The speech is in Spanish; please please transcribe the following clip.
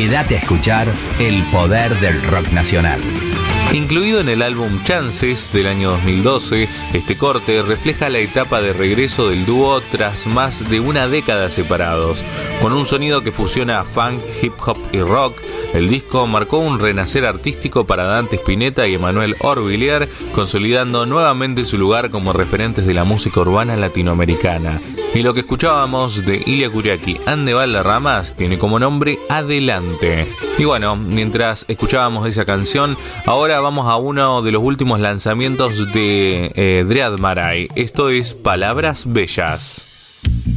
Quédate a escuchar el poder del rock nacional. Incluido en el álbum Chances del año 2012, este corte refleja la etapa de regreso del dúo tras más de una década separados. Con un sonido que fusiona funk, hip hop y rock, el disco marcó un renacer artístico para Dante Spinetta y Emanuel Orbilier, consolidando nuevamente su lugar como referentes de la música urbana latinoamericana. Y lo que escuchábamos de Ilia Kuriaki and the Valderramas tiene como nombre Adelante. Y bueno, mientras escuchábamos esa canción, ahora vamos a uno de los últimos lanzamientos de Dread Marai. Esto es Palabras Bellas.